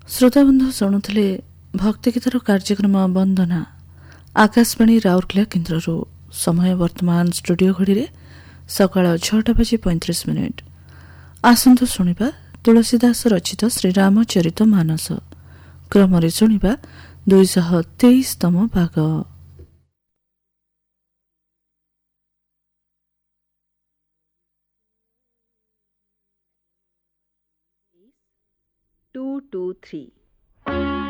ଶ୍ରୋତାବନ୍ଧୁ ଶୁଣୁଥିଲେ ଭକ୍ତିଗୀତର କାର୍ଯ୍ୟକ୍ରମ ବନ୍ଦନା ଆକାଶବାଣୀ ରାଉରକେଲା କେନ୍ଦ୍ରରୁ। ସମୟ ବର୍ତ୍ତମାନ ଷ୍ଟୁଡିଓ ଘଡ଼ିରେ ସକାଳ 6:35। ଆସନ୍ତୁ ଶୁଣିବା ତୁଳସୀଦାସ ରଚିତ ଶ୍ରୀରାମଚରିତ ମାନସ। କ୍ରମରେ ଶୁଣିବା 223ତମ ଭାଗ। Two, two, three.